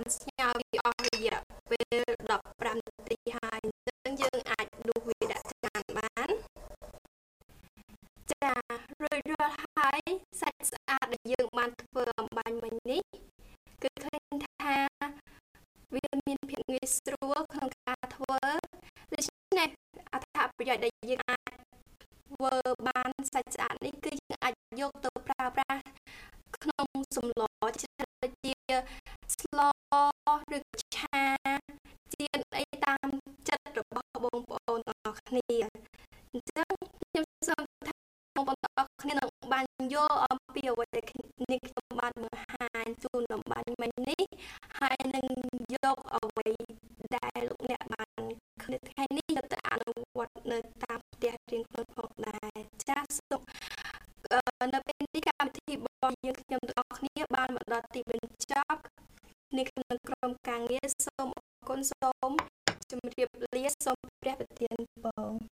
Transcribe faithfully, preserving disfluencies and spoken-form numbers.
បានស្ញើវាអស់រយៈពេលដប់ប្រាំនាទីហើយអញ្ចឹងយើងអាចដួសវាដាក់ចានបានចារួចរាល់ហើយសាច់ស្អាតដែលយើងបានធ្វើអំបាញ់មិញនេះគឺឃើញថាវាមានភាពងាយស្រួលក្នុងការធ្វើដូច្នេះអត្ថប្រយោជន៍ដែលយើងអាចធ្វើបានសាច់ស្អាតនេះគឺយើងអាចយកទៅប្រើប្រាស់ក្នុងសម្លច្រើនដូចជាស្លឬឆាជៀនអីតាមចិត្តរបស់បងប្អូនទាំងអស់គ្នាអញ្ចឹងខ្ញុំសូមថាបងប្អូនទាំងអស់គ្នានឹងបានយល់អំពីអ្វីដែលនេះខ្ញុំបានបង្ហាញជូនអំបញ្ញមិញនេះហើយនឹងយកអ្វីដែលលោកអ្នកបានឃើញថ្ងៃនេះយកទៅអនុវត្តនៅតាមផ្ទះរៀងខ្លួនផងដែរចាសសូមនៅពេលនេះកម្មវិធីរបស់យើងខ្ញុំទាំងអស់គ្នាបានមកដល់ទីបញ្ចប់នេះក្នុងក្រុមការងារសូមអរគុណសូមជម្រាបលាសូមព្រះប្រទានពរ